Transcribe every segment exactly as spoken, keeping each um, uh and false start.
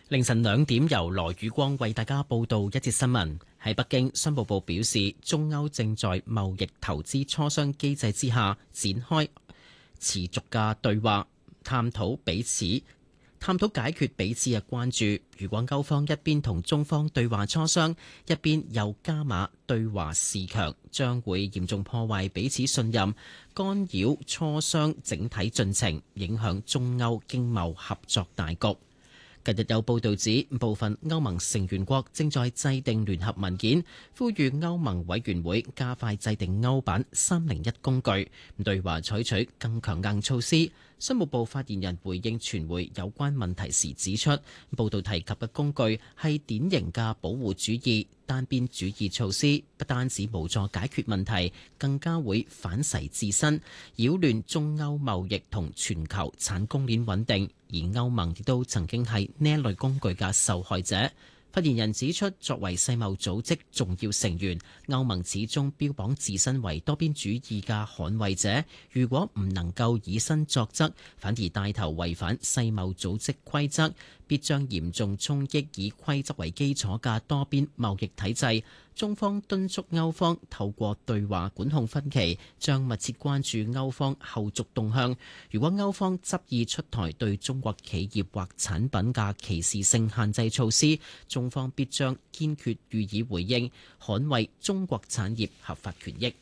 凌晨兩點，由羅宇光為大家報道一節新聞。喺北京，商務部表示，中歐正在貿易投資磋商機制之下展開持續嘅對話，探討彼此探討解決彼此嘅關注。如果歐方一邊同中方對話磋商，一邊又加碼對華示強，將會嚴重破壞彼此信任，干擾磋商整體進程，影響中歐經貿合作大局。近日有報道指，部分歐盟成員國正在制定聯合文件，呼籲歐盟委員會加快制定歐版三零一工具，對華採取更強硬措施。商務部發言人回應傳媒有關問題時指出，報道提及嘅工具係典型嘅保護主義、單邊主義措施，不單止無助解決問題，更加會反噬自身，擾亂中歐貿易同全球產供鏈穩定。而歐盟亦都曾經係呢一類工具嘅受害者。發言人指出，作為世貿組織重要成員，歐盟始終標榜自身為多邊主義嘅捍衛者。如果唔能夠以身作則，反而帶頭違反世貿組織規則，必將嚴重衝擊以規則為基礎嘅多邊貿易體制。中方敦促歐方透過對話管控分歧，將密切關注歐方後續動向。如果歐方執意出台對中國企業或產品嘅歧視性限制措施，中方必將堅決予以回應，捍衛中國產業合法權益。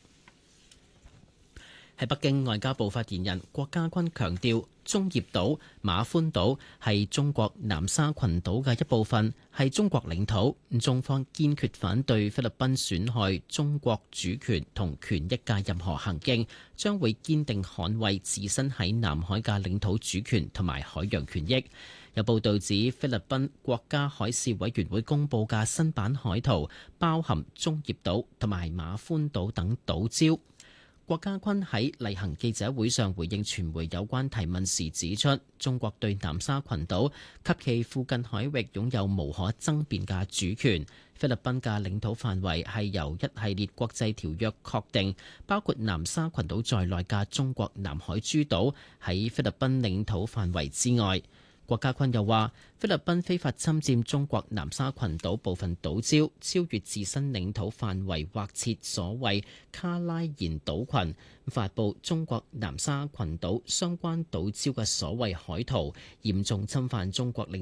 喺北京，外交部發言人郭家軍強調，中業島、馬歡島係中國南沙群島嘅一部分，係中國領土。中方堅決反對菲律賓損害中國主權同權益嘅任何行徑，將會堅定捍衛自身喺南海嘅領土主權同埋海洋權益。有報道指，菲律賓國家海事委員會公佈嘅新版海圖包含中業島同埋馬歡島等島礁。郭家軍喺例行記者會上回應傳媒有關提問時指出，中國對南沙群島及其附近海域擁有無可爭辯嘅主權。菲律賓嘅領土範圍係由一系列國際條約確定，包括南沙群島在內嘅中國南海諸島喺菲律賓領土範圍之外。郭家軍又話，菲律賓非法侵佔中國南沙群島部分島礁，超越自身領土範圍，劃設所謂卡拉延島群，發布中國南沙群島相關島礁嘅所謂海圖，嚴重侵犯中國領